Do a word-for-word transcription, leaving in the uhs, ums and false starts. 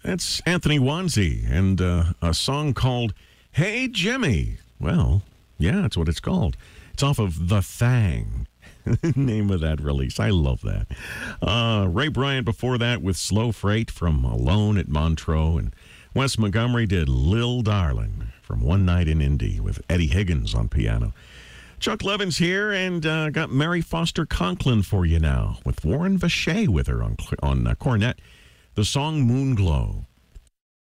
That's Anthony Wanzi and uh, a song called Hey Jimmy. Well, yeah, that's what it's called. It's off of The Thang, name of that release. I love that. Uh, Ray Bryant before that with Slow Freight from Alone at Montreux. And Wes Montgomery did Lil Darling from One Night in Indy with Eddie Higgins on piano. Chuck Levin's here and uh, got Mary Foster Conklin for you now with Warren Vacher with her on, on uh, cornet. The song Moonglow.